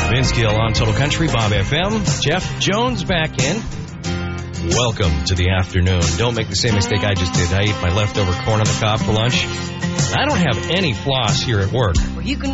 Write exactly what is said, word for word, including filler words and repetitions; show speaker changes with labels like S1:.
S1: Vince Gill on Total Country, Bob F M. Jeff Jones back in. Welcome to the afternoon. Don't make the same mistake I just did. I ate my leftover corn on the cob for lunch. I don't have any floss here at work.
S2: Well, you can